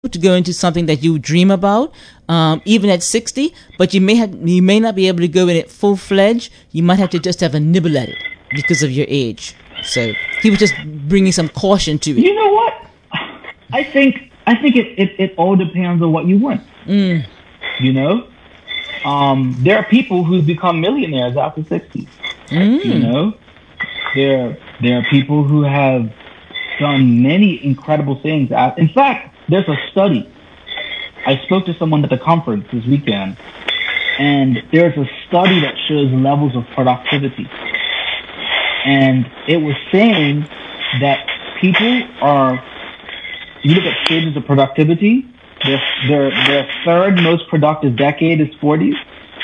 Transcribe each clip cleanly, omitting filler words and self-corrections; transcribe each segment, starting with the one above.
to go into something that you dream about, even at 60, but you may not be able to go in it full-fledged. You might have to just have a nibble at it because of your age. So he was just bringing some caution to it. You know what? I think it all depends on what you want. You know? There are people who become millionaires after 60. You know? There are people who have done many incredible things. In fact, there's a study. I spoke to someone at the conference this weekend, and there's a study that shows levels of productivity. And it was saying that people are, you look at stages of productivity, their third most productive decade is 40s.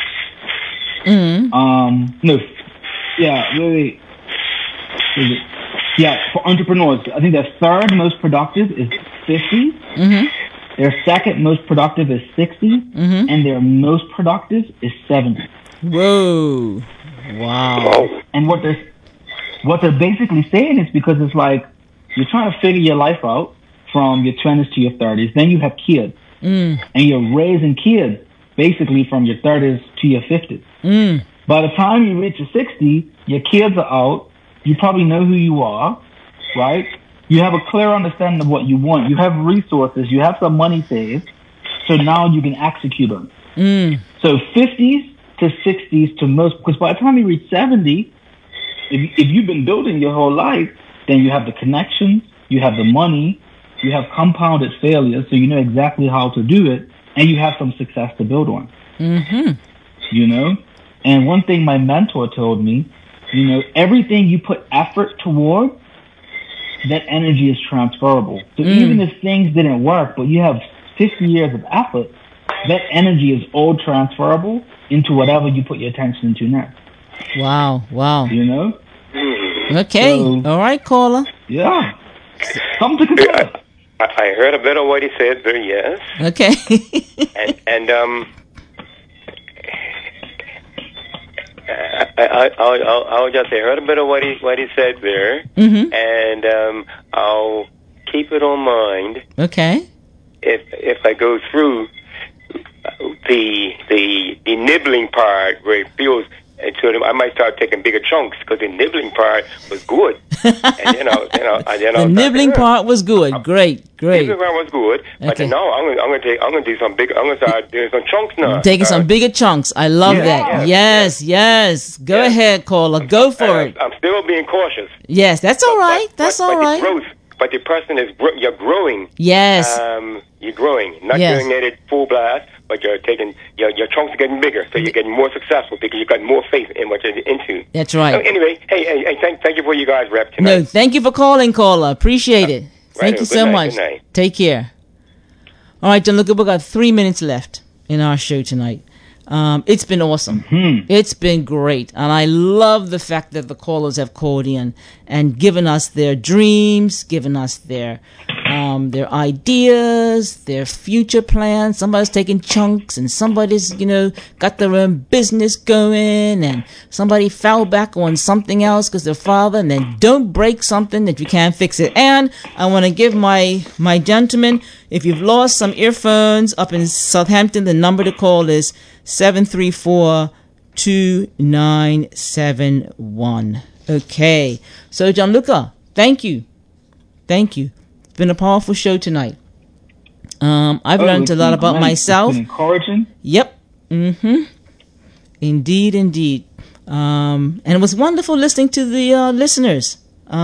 For entrepreneurs, I think their third most productive is 50s. Their second most productive is 60, and their most productive is 70. Whoa! Wow! And what they're basically saying is because it's like you're trying to figure your life out from your 20s to your 30s. Then you have kids, and you're raising kids basically from your 30s to your 50s. By the time you reach your 60, your kids are out. You probably know who you are, right? You have a clear understanding of what you want. You have resources. You have some money saved. So now you can execute on it. So 50s to 60s to most, because by the time you reach 70, if you've been building your whole life, then you have the connections, you have the money, you have compounded failures, so you know exactly how to do it, and you have some success to build on. You know? And one thing my mentor told me, you know, everything you put effort toward, that energy is transferable. So even if things didn't work, but you have 50 years of effort, that energy is all transferable into whatever you put your attention into next. Wow. You know? Okay. So, all right, caller. Yeah. Something to consider. I heard a bit of what he said there, yes. Okay. I'll just say, I heard a bit of what he said there, and I'll keep it on mind. Okay. If I go through the nibbling part where it feels, and so I might start taking bigger chunks because the nibbling part was good. And the nibbling part was good. Great. The nibbling part was good, but now I'm gonna do some big. I'm gonna start doing some chunks now. Taking some bigger chunks. I love that. Yes. Go ahead, caller. Go for it. I'm still being cautious. Yes, that's all right. That's all right. But the person is you're growing. Yes. You're growing, not doing it at full blast, but you're taking your chunks are getting bigger, so you're getting more successful because you've got more faith in what you're into. That's right. So anyway, hey, thank you for you guys' rep tonight. No, thank you for calling, caller. Appreciate it. Thank you so much. Good night. Take care. All right, John, look, we've got 3 minutes left in our show tonight. It's been awesome. It's been great. And I love the fact that the callers have called in and given us their dreams, given us their ideas, their future plans. Somebody's taking chunks and somebody's, got their own business going, and somebody fell back on something else because their father, and then don't break something that you can't fix it. And I want to give my gentleman, if you've lost some earphones up in Southampton, the number to call is 734-2971. Okay. So, Gianluca, thank you. It's been a powerful show tonight. I've learned a lot about myself. It's been encouraging. Yep. Indeed. And it was wonderful listening to the listeners.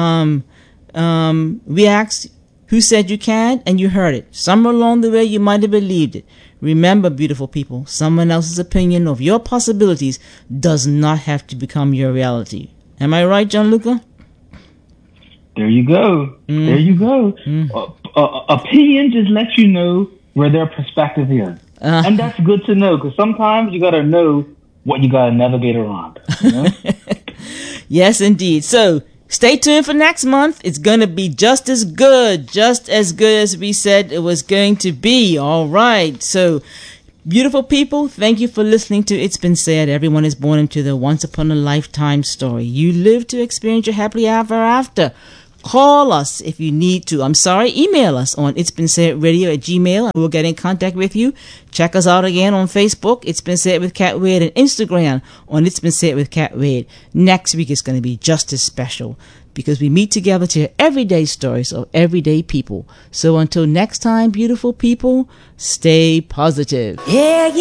We asked, who said you can? And you heard it. Somewhere along the way, you might have believed it. Remember, beautiful people, someone else's opinion of your possibilities does not have to become your reality. Am I right, Gianluca? There you go. There you go. Opinion just lets you know where their perspective is. And that's good to know, because sometimes you got to know what you got to navigate around. You know? Yes, indeed. So, stay tuned for next month. It's going to be just as good as we said it was going to be. All right. So, beautiful people, thank you for listening to It's Been Said. Everyone is born into the once upon a lifetime story. You live to experience your happily ever after. Call us if you need to. I'm sorry, email us on itsbeensaidradio@gmail.com. We'll get in contact with you. Check us out again on Facebook, It's Been Said with Cat Wade, and Instagram on It's Been Said with Cat Wade. Next week is going to be just as special because we meet together to hear everyday stories of everyday people. So until next time, beautiful people, stay positive. Yeah, yeah.